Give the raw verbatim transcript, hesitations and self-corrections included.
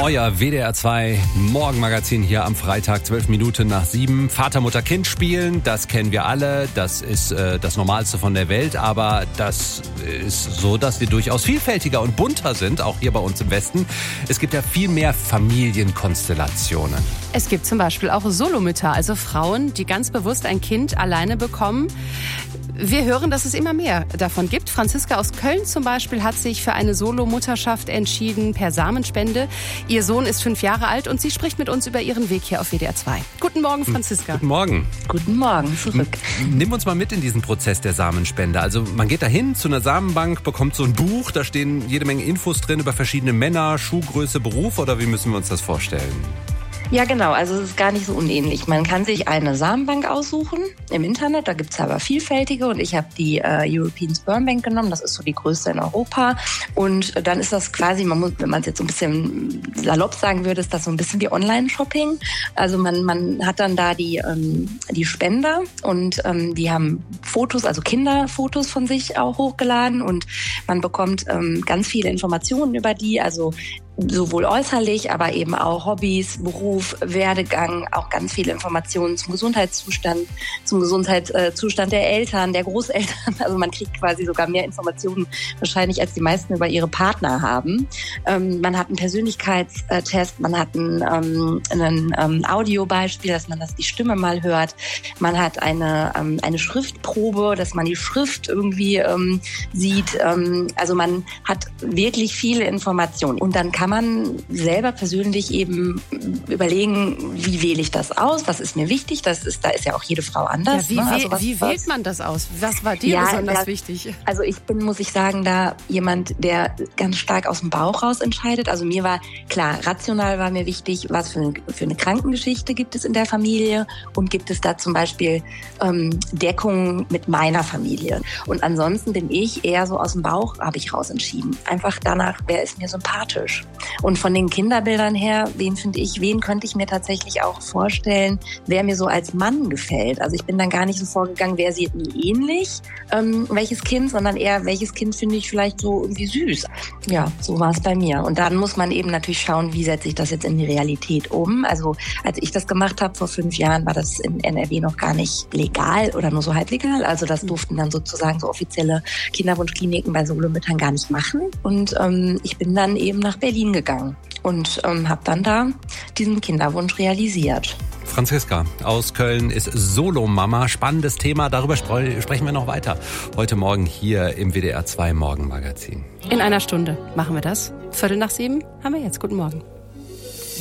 Euer W D R zwei Morgenmagazin hier am Freitag, zwölf Minuten nach sieben. Vater, Mutter, Kind spielen, das kennen wir alle. Das ist äh, das Normalste von der Welt. Aber das ist so, dass wir durchaus vielfältiger und bunter sind, auch hier bei uns im Westen. Es gibt ja viel mehr Familienkonstellationen. Es gibt zum Beispiel auch Solomütter, also Frauen, die ganz bewusst ein Kind alleine bekommen. Wir hören, dass es immer mehr davon gibt. Franziska aus Köln zum Beispiel hat sich für eine Solomutterschaft entschieden per Samenspende. Ihr Sohn ist fünf Jahre alt und sie spricht mit uns über ihren Weg hier auf W D R zwei. Guten Morgen, Franziska. Guten Morgen. Guten Morgen, zurück. Nimm uns mal mit in diesen Prozess der Samenspende. Also man geht dahin zu einer Samenbank, bekommt so ein Buch, da stehen jede Menge Infos drin über verschiedene Männer, Schuhgröße, Beruf, oder wie müssen wir uns das vorstellen? Ja, genau. Also es ist gar nicht so unähnlich. Man kann sich eine Samenbank aussuchen im Internet. Da gibt's aber vielfältige. Und ich habe die äh, European Sperm Bank genommen. Das ist so die größte in Europa. Und dann ist das quasi, man muss, wenn man es jetzt so ein bisschen salopp sagen würde, ist das so ein bisschen wie Online-Shopping. Also man, man hat dann da die, ähm, die Spender und ähm, die haben Fotos, also Kinderfotos von sich auch hochgeladen. Und man bekommt ähm, ganz viele Informationen über die. Also sowohl äußerlich, aber eben auch Hobbys, Beruf, Werdegang, auch ganz viele Informationen zum Gesundheitszustand, zum Gesundheitszustand der Eltern, der Großeltern. Also man kriegt quasi sogar mehr Informationen wahrscheinlich, als die meisten über ihre Partner haben. Ähm, man hat einen Persönlichkeitstest, man hat ein, ähm, ein ähm, Audiobeispiel, dass man das die Stimme mal hört. Man hat eine, ähm, eine Schriftprobe, dass man die Schrift irgendwie ähm, sieht. Ähm, also man hat wirklich viele Informationen. Und dann kann man selber persönlich eben überlegen, wie wähle ich das aus, was ist mir wichtig, das ist, da ist ja auch jede Frau anders. Ja, wie ne? wähl, also was, wie was, wählt man das aus? Was war dir ja, besonders das, wichtig? Also ich bin, muss ich sagen, da jemand, der ganz stark aus dem Bauch raus entscheidet. Also mir war klar, rational war mir wichtig, was für eine, für eine Krankengeschichte gibt es in der Familie und gibt es da zum Beispiel ähm, Deckung mit meiner Familie. Und ansonsten bin ich eher so aus dem Bauch, habe ich raus entschieden. Einfach danach, wer ist mir sympathisch? Und von den Kinderbildern her, wen finde ich, wen könnte ich mir tatsächlich auch vorstellen, wer mir so als Mann gefällt. Also ich bin dann gar nicht so vorgegangen, wer sieht mir ähnlich, ähm, welches Kind, sondern eher, welches Kind finde ich vielleicht so irgendwie süß. Ja, so war es bei mir. Und dann muss man eben natürlich schauen, wie setze ich das jetzt in die Realität um. Also als ich das gemacht habe vor fünf Jahren, war das in N R W noch gar nicht legal oder nur so halb legal. Also das durften dann sozusagen so offizielle Kinderwunschkliniken bei Solomüttern gar nicht machen. Und ähm, ich bin dann eben nach Berlin gegangen und ähm, habe dann da diesen Kinderwunsch realisiert. Franziska aus Köln ist Solomama. Spannendes Thema, darüber spre- sprechen wir noch weiter. Heute Morgen hier im W D R zwei Morgenmagazin. In einer Stunde machen wir das. Viertel nach sieben haben wir jetzt. Guten Morgen.